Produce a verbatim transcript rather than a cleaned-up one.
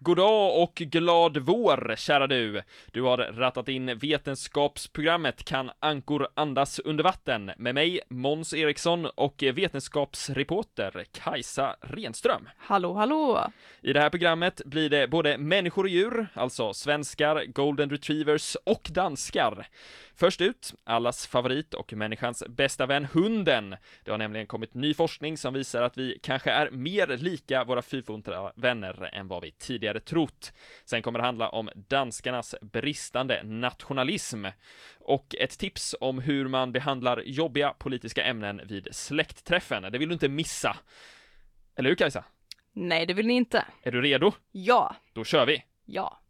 god dag och glad vår, kära du. Du har rattat in vetenskapsprogrammet Kan ankor andas under vatten med mig, Måns Eriksson, och vetenskapsreporter Kajsa Renström. Hallå, hallå! I det här programmet blir det både människor och djur, alltså svenskar, golden retrievers och danskar. Först ut, allas favorit och människans bästa vän, hunden. Det har nämligen kommit ny forskning som visar att vi kanske är mer lika våra fyrfota vänner än vad vi tidigare trott. Sen kommer det handla om danskarnas bristande nationalism och ett tips om hur man behandlar jobbiga politiska ämnen vid släktträffen. Det vill du inte missa. Eller hur, Kajsa? Nej, det vill ni inte. Är du redo? Ja. Då kör vi! Ja.